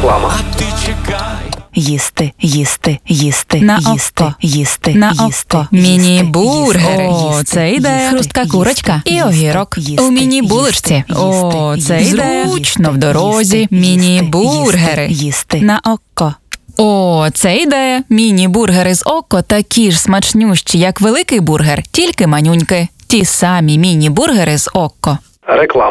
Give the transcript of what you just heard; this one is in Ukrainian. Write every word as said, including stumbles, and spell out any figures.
Реклама. Їсти, їсти, їсти, На їсти, око. їсти, На їсти, око. їсти, Міні-бургери. їсти, О, їсти, це ідея. їсти, Хрустка їсти, курочка і їсти, огірок. їсти, У міні-булочці. їсти, О, їсти, це їсти, зручно в їсти, дорозі. їсти, Міні-бургери. їсти, їсти. На око. О, це ідея. Міні-бургери з око такі ж смачнющі, як великий бургер, тільки манюньки. Ті самі міні-бургери з око. Реклама.